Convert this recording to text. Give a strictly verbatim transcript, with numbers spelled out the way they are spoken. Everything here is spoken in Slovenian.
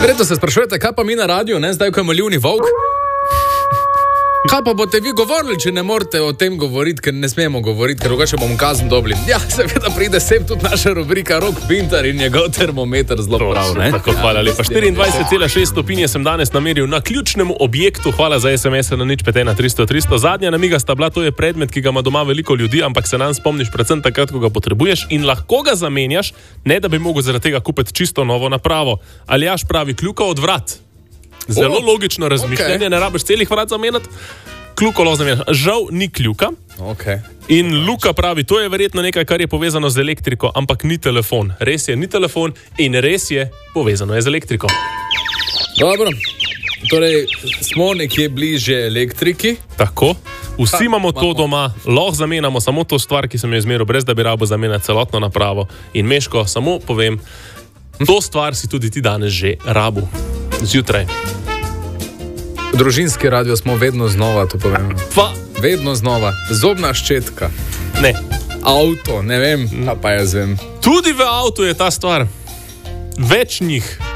Verjetno se sprašujete, kaj pa mi na radiju, ne, zdaj, ko je Malivni volk? Kaj pa boste vi govorili, če ne morete o tem govoriti, ker ne smemo govoriti, ker drugače bomo kazen dobili? Ja, seveda pride sem tudi naša rubrika Rok Pintar in njegov termometer zelo prav, ne? Tako, hvala lepa. štiriindvajset cela šest stopinje sem danes nameril na ključnemu objektu. Hvala za es em es na nič pet ena tristo tristo. Zadnja namiga sta bila, to je predmet, ki ga ima doma veliko ljudi, ampak se nam spomniš predvsem takrat, ko ga potrebuješ in lahko ga zamenjaš, ne da bi mogel zaradi tega kupiti čisto novo napravo. Aljaž pravi, kljuka od vrat. Zelo oh, logično razmišljanje, okay. Ne rabiš celih vrat zamenjati. Kljuko lahko zamenjaš. Žal ni kljuka. Okay. In Luka pravi, to je verjetno nekaj, kar je povezano z elektriko, ampak ni telefon. Res je, ni telefon in res je, povezano je z elektriko. Dobro, torej smo nekje bliže elektriki. Tako, vsi ha, imamo to imamo. doma, lahko zamenjamo samo to stvar, ki sem jo izmeril, brez da bi rabo zamenjati celotno napravo. In Meško, samo povem, to stvar si tudi ti danes že rabu. Zjutraj. Družinski radio smo vedno znova, to povem. Pa. Vedno znova. Zobna ščetka. Ne. Avto, ne vem, pa pa jaz vem. Tudi v avtu je ta stvar. Več njih.